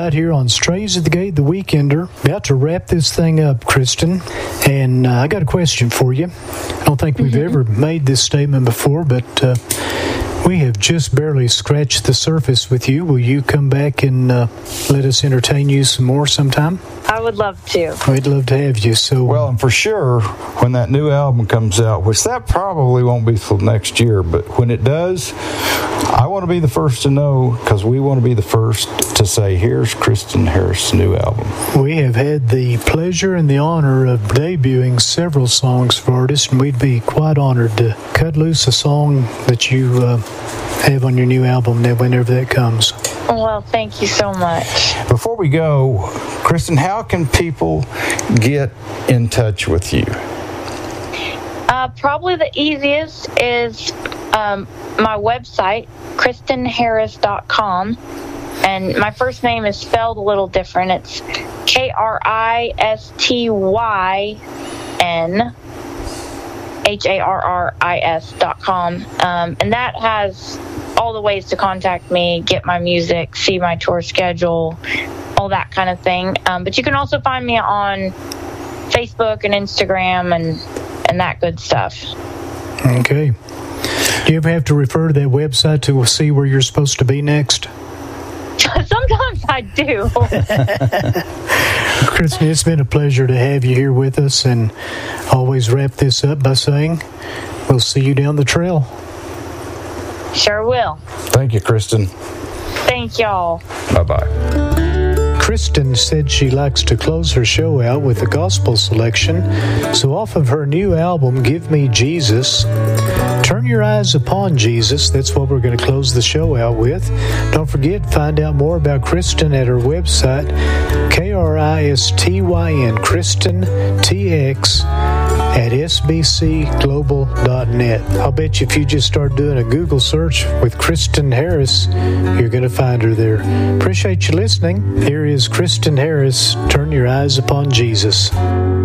right here on Strays at the Gate, the Weekender. About to wrap this thing up, Kristen, and I got a question for you. I don't think we've ever made this statement before, but we have just barely scratched the surface with you. Will you come back and let us entertain you some more sometime? I would love to. We'd love to have you. So, well, and for sure, when that new album comes out, which that probably won't be till next year, but when it does, I want to be the first to know, because we want to be the first to say, here's Kristen Harris' new album. We have had the pleasure and the honor of debuting several songs for artists, and we'd be quite honored to cut loose a song that you have on your new album whenever that comes. Well, thank you so much. Before we go, Kristen, how can people get in touch with you? Probably the easiest is my website, KristenHarris.com. And my first name is spelled a little different. It's KristenHarris.com. And that has all the ways to contact me, get my music, see my tour schedule, all that kind of thing. But you can also find me on Facebook and Instagram and that good stuff. Okay. Do you ever have to refer to that website to see where you're supposed to be next? Sometimes I do. Kristen, it's been a pleasure to have you here with us, and always wrap this up by saying we'll see you down the trail. Sure will. Thank you, Kristen. Thank y'all. Bye-bye. Kristen said she likes to close her show out with a gospel selection, so off of her new album, Give Me Jesus, Turn Your Eyes Upon Jesus, that's what we're going to close the show out with. Don't forget, find out more about Kristen at her website, KRISTYN, Kristen TX, at sbcglobal.net. I'll bet you if you just start doing a Google search with Kristen Harris, you're going to find her there. Appreciate you listening. Here is Kristen Harris, Turn Your Eyes Upon Jesus.